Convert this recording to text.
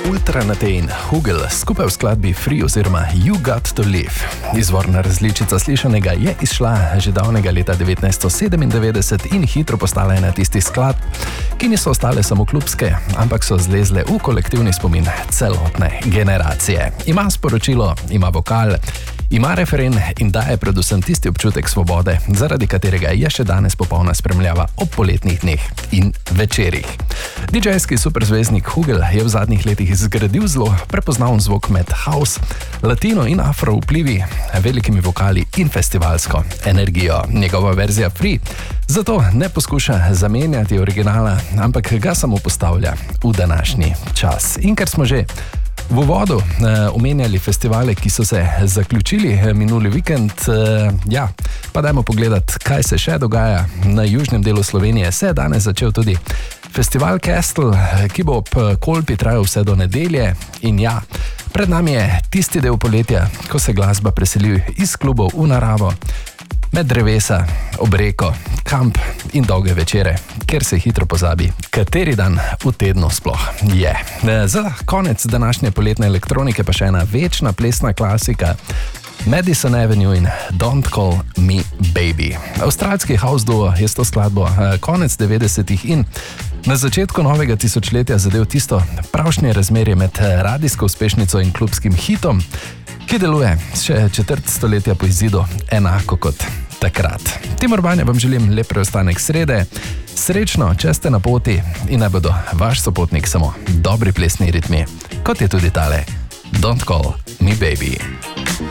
Ultranate in Hugel skupaj v skladbi Free oziroma You Got To Live. Izvorna različica slišanega je izšla že davnega leta 1997 in hitro postala ena tistih skladb, ki niso ostale samo klubske, ampak so zlezle v kolektivni spomin celotne generacije. Ima sporočilo, ima vokal, ima refren in daje predvsem tisti občutek svobode, zaradi katerega je še danes popolna spremljava ob poletnih dneh in večerih. DJ-ski superzvezdnik Hugel je v zadnjih letih zgradil zelo prepoznaven zvok med house, latino in afro vplivi, velikimi vokali in festivalsko energijo. Njegova verzija Free zato ne poskuša zamenjati originala, ampak ga samo postavlja v današnji čas. In ker smo že v uvodu omenjali festivale, ki so se zaključili minuli vikend, pa dajmo pogledati, kaj se še dogaja. Na južnem delu Slovenije se je danes začel tudi festival Castle, ki bo ob Kolpi trajal vse do nedelje. In pred nami je tisti del poletja, ko se glasba preseli iz klubov v naravo, med drevesa, ob reko, kamp in dolge večere, kjer se hitro pozabi, kateri dan v tednu sploh je. Za konec današnje poletne elektronike pa še ena večna plesna klasika, Madison Avenue in Don't Call Me Baby. Avstralski house duo je s to skladbo konec 90-ih in na začetku novega tisočletja zadev tisto pravšnje razmerje med radijsko uspešnico in klubskim hitom, ki deluje še četrt stoletja po izidu enako kot takrat. Tim Urbane vam želim lep preostanek srede, srečno, če ste na poti in naj bodo vaš sopotnik samo dobri plesni ritmi, kot je tudi tale Don't Call Me Baby.